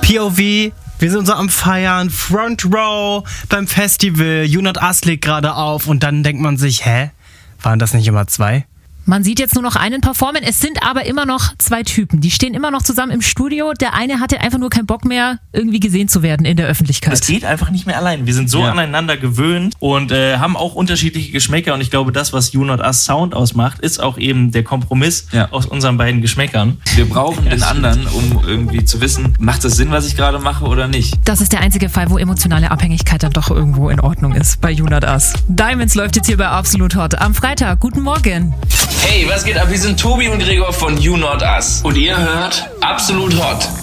POV, wir sind so am Feiern, Front Row beim Festival, You Not Us legt gerade auf und dann denkt man sich, waren das nicht immer 2? Man sieht jetzt nur noch einen performen, es sind aber immer noch 2 Typen. Die stehen immer noch zusammen im Studio. Der eine hatte einfach nur keinen Bock mehr, irgendwie gesehen zu werden in der Öffentlichkeit. Es geht einfach nicht mehr allein. Wir sind so aneinander gewöhnt und haben auch unterschiedliche Geschmäcker. Und ich glaube, das, was You Not Us Sound ausmacht, ist auch eben der Kompromiss aus unseren beiden Geschmäckern. Wir brauchen den anderen, um irgendwie zu wissen, macht das Sinn, was ich gerade mache oder nicht. Das ist der einzige Fall, wo emotionale Abhängigkeit dann doch irgendwo in Ordnung ist bei You Not Us. Diamonds läuft jetzt hier bei Absolut Hot am Freitag. Guten Morgen. Hey, was geht ab? Wir sind Tobi und Gregor von You Not Us. Und ihr hört Absolut Hot.